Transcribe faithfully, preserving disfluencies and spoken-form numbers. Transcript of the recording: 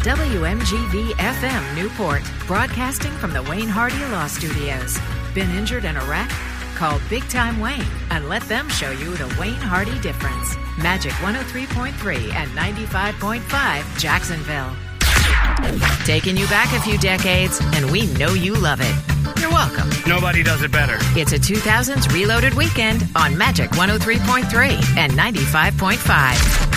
W M G V F M Newport, broadcasting from the Wayne Hardy Law Studios. Been injured in a wreck? Call Big Time Wayne and let them show you the Wayne Hardy difference. Magic one oh three point three and ninety-five point five Jacksonville. Taking you back a few decades, and we know you love it. You're welcome. Nobody does it better. It's a two thousands Reloaded Weekend on Magic one oh three point three and ninety-five point five.